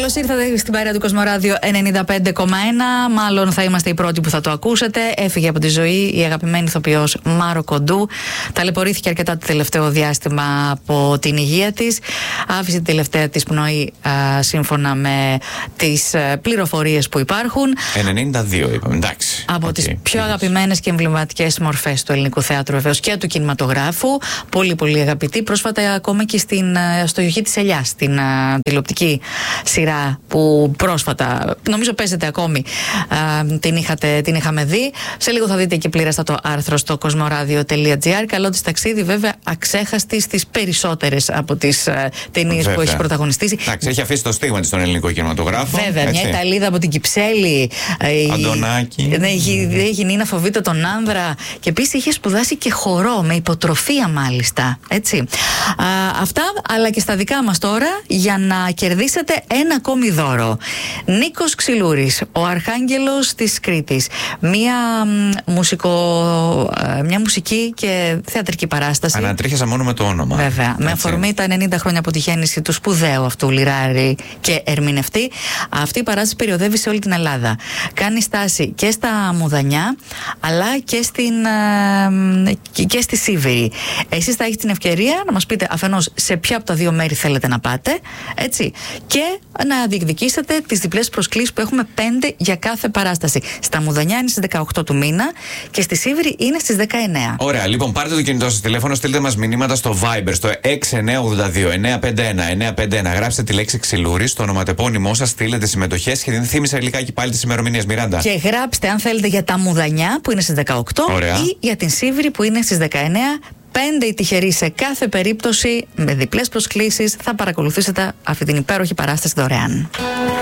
Καλώς ήρθατε στην παρέα του Κοσμοράδιο 95,1. Μάλλον θα είμαστε οι πρώτοι που θα το ακούσετε. Έφυγε από τη ζωή η αγαπημένη ηθοποιός Μάρο Κοντού. Ταλαιπωρήθηκε αρκετά το τελευταίο διάστημα από την υγεία της. Άφησε την τελευταία της πνοή σύμφωνα με τις πληροφορίες που υπάρχουν. 92 είπαμε, εντάξει. Από τις πιο αγαπημένες και εμβληματικές μορφές του ελληνικού θεάτρου, βεβαίως, και του κινηματογράφου. Πολύ πολύ αγαπητή. Πρόσφατα ακόμα και στο Γιοχή της Ελιάς, στην τηλεοπτική σειρά που πρόσφατα, νομίζω παίζεται ακόμη, την είχαμε δει. Σε λίγο θα δείτε και πλήραστατο άρθρο στο cosmoradio.gr. Καλό της ταξίδι, βέβαια, αξέχαστη στις περισσότερες από τις ταινίες που έχει πρωταγωνιστήσει. Εντάξει, έχει αφήσει το στίγμα της στον ελληνικό κινηματογράφο. Βέβαια, έτσι. μια Ιταλίδα από την Κυψέλη. Αντωνάκη. Έχει Νίνα Φοβίτα τον άνδρα. Και επίσης είχε σπουδάσει και χορό, με υποτροφία μάλιστα. Έτσι. Αυτά, αλλά και στα δικά μας τώρα, για να κερδίσετε ένα ακόμη δώρο. Νίκος Ξυλούρης, ο Αρχάγγελος της Κρήτης. Μια μουσική και θεατρική παράσταση. Ανατρίχιασα μόνο με το όνομα. Βέβαια. Με αφορμή τα 90 χρόνια από τη γέννηση του σπουδαίου αυτού λιράρη και ερμηνευτή. Αυτή η παράσταση περιοδεύει σε όλη την Ελλάδα. Κάνει στάση και στα Μουδανιά, αλλά και στη Σίβηρη. Εσείς θα έχετε την ευκαιρία να μας πείτε αφενός σε ποια από τα δύο μέρη θέλετε να πάτε, έτσι, και να διεκδικήσετε τις διπλές προσκλήσεις που έχουμε 5 για κάθε παράσταση. Στα Μουδανιά είναι στις 18 του μήνα και στη Σίβηρη είναι στις 19. Ωραία, λοιπόν, πάρτε το κινητό σας τηλέφωνο, στείλτε μας μηνύματα στο Viber, στο 6982-951-951. Γράψτε τη λέξη Ξυλούρης, το ονοματεπώνυμό σας, στείλετε συμμετοχές και θύμισα λιγάκι πάλι τις ημερομηνίες, Μιράντα. Και γράψτε αν θέλετε για τα Μουδανιά που είναι στις 18. Ωραία. Ή για την Σίβηρη που είναι στις 19. 5 οι τυχεροί σε κάθε περίπτωση, με διπλές προσκλήσεις, θα παρακολουθήσετε αυτή την υπέροχη παράσταση δωρεάν.